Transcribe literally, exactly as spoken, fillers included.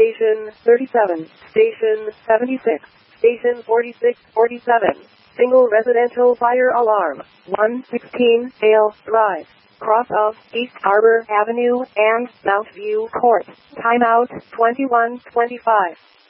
Station thirty-seven, Station seventy-six, Station forty-six forty-seven. Single residential fire alarm. one sixteen Dale Drive, cross of East Harbor Avenue and Mount View Court. Timeout twenty-one twenty-five.